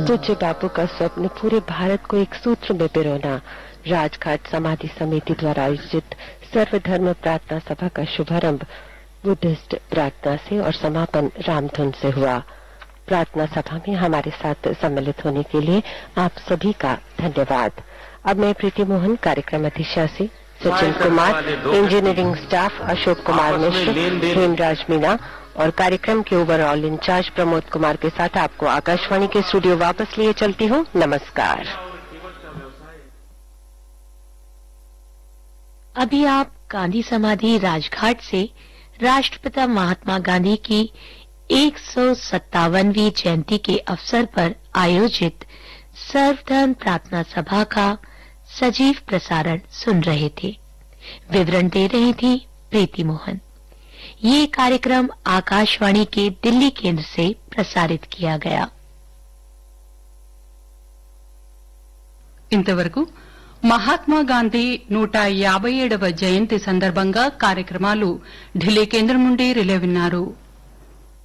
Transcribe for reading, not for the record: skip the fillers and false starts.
पूज्य बापू का स्वप्न पूरे भारत को एक सूत्र में पिरोना। राजघाट समाधि समिति द्वारा आयोजित सर्वधर्म प्रार्थना सभा का शुभारंभ बुद्धिस्ट प्रार्थना से और समापन रामधुन से हुआ। प्रार्थना सभा में हमारे साथ सम्मिलित होने के लिए आप सभी का धन्यवाद। अब मैं प्रीति मोहन, कार्यक्रम अधिशासी सचिन कुमार, इंजीनियरिंग स्टाफ अशोक कुमार मिश्र, हेमराज मीणा और कार्यक्रम के ओवरऑल इंचार्ज प्रमोद कुमार के साथ आपको आकाशवाणी के स्टूडियो वापस लिए चलती हूँ। नमस्कार। अभी आप गांधी समाधि राजघाट से राष्ट्रपिता महात्मा गांधी की 157वीं जयंती के अवसर पर आयोजित सर्वधर्म प्रार्थना सभा का सजीव प्रसारण सुन रहे थे। विवरण दे रही थी प्रीति मोहन। ये कार्यक्रम आकाशवाणी के दिल्ली केंद्र से प्रसारित किया गया। ఇంతవరకు మహాత్మా గాంధీ 157వ జయంతి సందర్భంగా కార్యక్రమాలు ఢిల్లీ కేంద్రం నుండి రిలే విన్నారు.